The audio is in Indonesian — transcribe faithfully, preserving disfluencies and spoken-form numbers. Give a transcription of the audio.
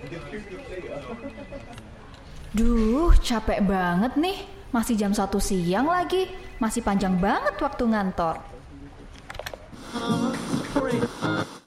Duh, capek banget nih. Masih jam satu siang lagi. Masih panjang banget waktu ngantor.